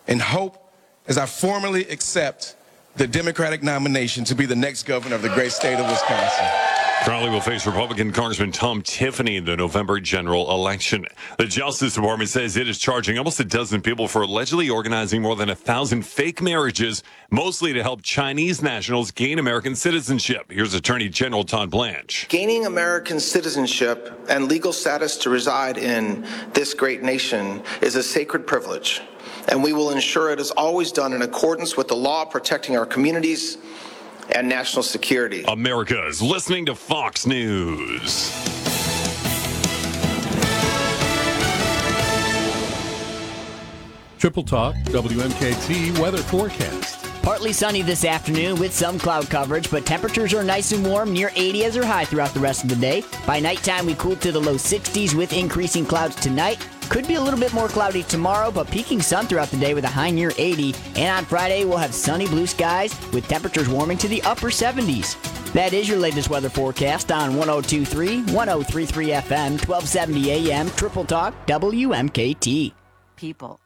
and hope as I formally accept the Democratic nomination to be the next governor of the great state of Wisconsin. Crowley will face Republican Congressman Tom Tiffany in the November general election. The Justice Department says it is charging almost a dozen people for allegedly organizing more than 1,000 fake marriages, mostly to help Chinese nationals gain American citizenship. Here's Attorney General Todd Blanche. Gaining American citizenship and legal status to reside in this great nation is a sacred privilege, and we will ensure it is always done in accordance with the law protecting our communities and national security. America is listening to Fox News. Triple Talk, WMKT weather forecast. Partly sunny this afternoon with some cloud coverage, but temperatures are nice and warm, near 80 as they're high throughout the rest of the day. By nighttime, we cool to the low 60s with increasing clouds tonight. Could be a little bit more cloudy tomorrow, but peaking sun throughout the day with a high near 80. And on Friday, we'll have sunny blue skies with temperatures warming to the upper 70s. That is your latest weather forecast on 102.3, 103.3 FM, 1270 AM, Triple Talk, WMKT. People.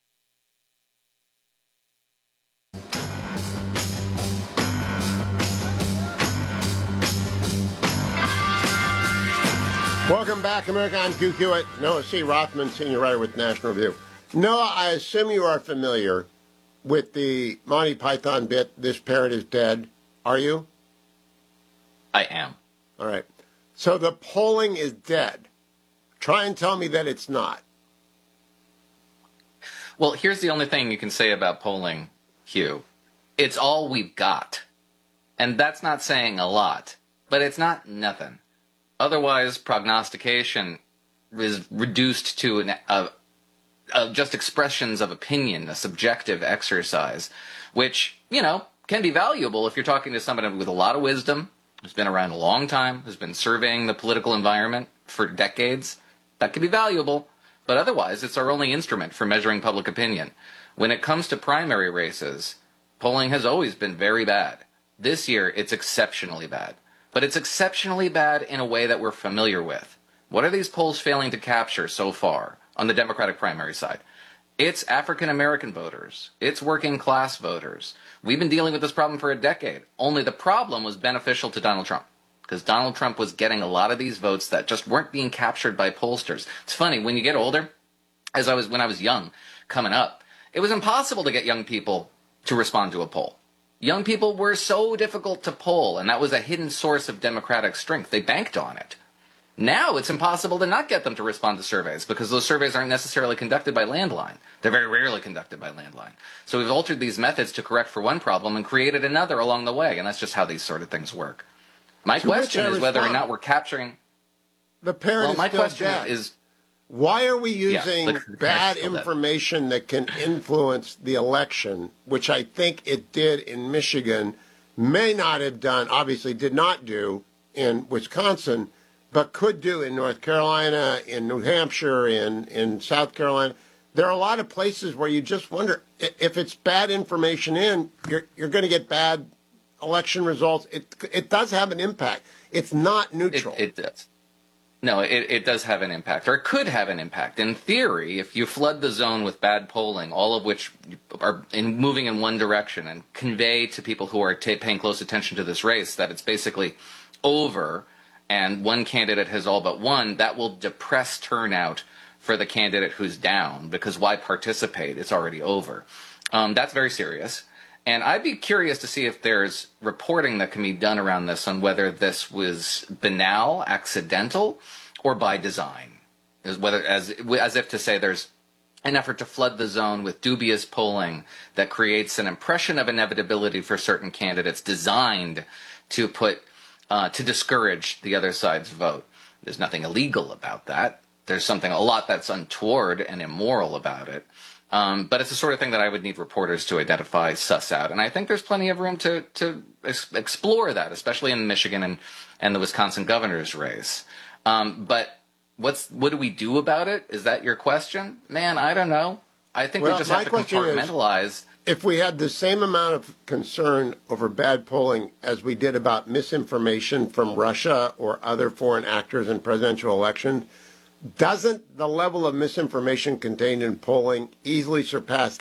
Welcome back, America. I'm Q Hewitt, Noah C. Rothman, senior writer with National Review. Noah, I assume you are familiar with the Monty Python bit, This Parrot is Dead. Are you? I am. All right. So the polling is dead. Try and tell me that it's not. Well, here's the only thing you can say about polling, Hugh. It's all we've got. And that's not saying a lot, but it's not nothing. Otherwise, prognostication is reduced to just expressions of opinion, a subjective exercise, which, can be valuable if you're talking to somebody with a lot of wisdom, who's been around a long time, who's been surveying the political environment for decades. That can be valuable, but otherwise, it's our only instrument for measuring public opinion. When it comes to primary races, polling has always been very bad. This year, it's exceptionally bad. But it's exceptionally bad in a way that we're familiar with. What are these polls failing to capture so far on the Democratic primary side? It's African-American voters. It's working-class voters. We've been dealing with this problem for a decade. Only the problem was beneficial to Donald Trump, because Donald Trump was getting a lot of these votes that just weren't being captured by pollsters. It's funny, when you get older, when I was young, coming up, it was impossible to get young people to respond to a poll. Young people were so difficult to poll, and that was a hidden source of Democratic strength. They banked on it. Now it's impossible to not get them to respond to surveys because those surveys aren't necessarily conducted by landline. They're very rarely conducted by landline. So we've altered these methods to correct for one problem and created another along the way, and that's just how these sort of things work. My question is whether or not we're capturing... The parrot well, my is question dead. is... Why are we using bad still dead. information that can influence the election, which I think it did in Michigan, may not have done, obviously did not do in Wisconsin, but could do in North Carolina, in New Hampshire, in South Carolina? There are a lot of places where you just wonder, if it's bad information you're going to get bad election results. It does have an impact. It's not neutral. It does. No, it does have an impact, or it could have an impact. In theory, if you flood the zone with bad polling, all of which are moving in one direction, and convey to people who are paying close attention to this race that it's basically over and one candidate has all but won, that will depress turnout for the candidate who's down, because why participate? It's already over. That's very serious. And I'd be curious to see if there's reporting that can be done around this on whether this was banal, accidental, or by design. As if to say there's an effort to flood the zone with dubious polling that creates an impression of inevitability for certain candidates designed to discourage the other side's vote. There's nothing illegal about that. There's a lot that's untoward and immoral about it. But it's the sort of thing that I would need reporters to identify, suss out. And I think there's plenty of room to explore that, especially in Michigan and the Wisconsin governor's race. But what do we do about it? Is that your question? Man, I don't know. I think we just have to compartmentalize. If we had the same amount of concern over bad polling as we did about misinformation from Russia or other foreign actors in presidential elections, doesn't the level of misinformation contained in polling easily surpass